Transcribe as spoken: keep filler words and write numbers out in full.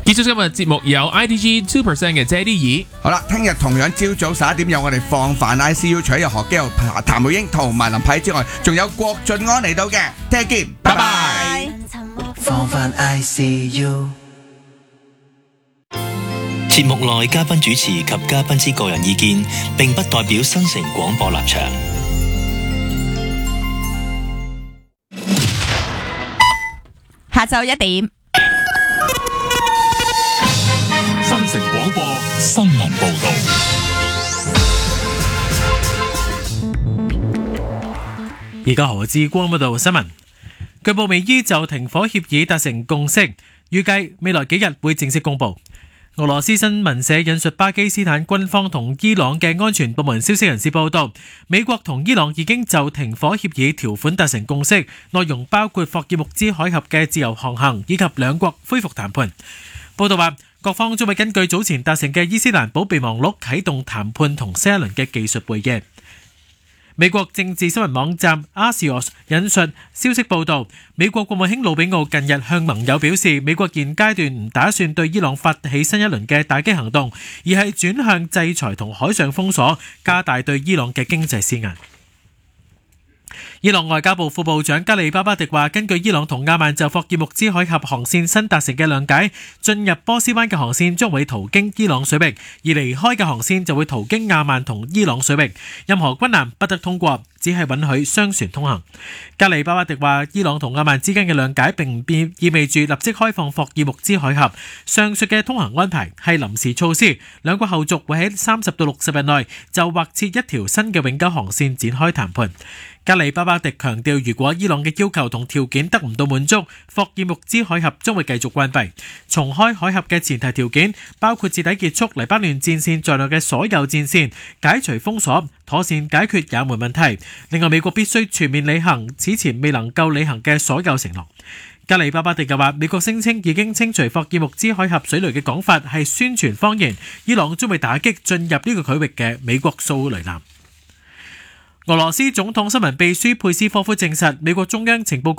結束今日節目有 I T G two percent 嘅謝啲爾。 好啦，聽日同樣朝早十一點有我哋放飯 I C U， 除咗有何基佑、譚妙英同埋林痞之外，仲有郭晉安嚟到嘅，聽日見，拜拜。 放飯 I C U。 節目內嘉賓主持及嘉賓之個人意見，並不代表新城廣播立場。 下晝一點， 新城廣播新聞報道。 而家何志光報道新聞。據報美伊就停火協議達成共識，預計未來幾日會正式公佈。俄羅斯新聞社引述巴基斯坦軍方同伊朗嘅安全部門消息人士報道，美國同伊朗已經就停火協議條款達成共識，內容包括霍爾木茲海峽嘅自由航行以及兩國恢復談判。報道話，各方將會根據早前達成嘅伊斯蘭堡備忘錄啟動談判同新一輪嘅技術會議。美國政治新聞網站 Axios 引述消息報道，美國國務卿魯比奧近日向盟友表示，美國現階段唔打算對伊朗發起新一輪嘅打擊行動，而係轉向制裁同海上封鎖，加大對伊朗嘅經濟施壓。伊朗外交部副部長加里巴巴迪話，根據伊朗同亞曼就霍爾木茲海峽航線新達成嘅諒解，進入波斯灣嘅航線將會途經伊朗水域，而離開嘅航線就會途經亞曼同伊朗水域，任何軍艦不得通過，只係允許商船通行。加里巴巴迪話，伊朗同亞曼之間嘅諒解並唔意味住立即開放霍爾木茲海峽，上述嘅通行安排係臨時措施，兩國後續會喺三十到六十日內就劃設一條新嘅永久航線展開談判。加里巴巴迪強調，如果伊朗嘅要求同條件得唔到滿足，霍爾木茲海峽將會繼續關閉。重開海峽嘅前提條件包括徹底結束黎巴嫩戰線在內嘅所有戰線，解除封鎖，妥善解決也門問題。另外，美國必須全面履行此前未能夠履行嘅所有承諾。加里巴巴迪又話，美國聲稱已經清除霍爾木茲海峽水雷嘅講法係宣傳謊言，伊朗將會打擊進入呢個區域嘅美國掃雷艦。俄羅斯總統新聞秘書佩斯科夫證實，美國中央情報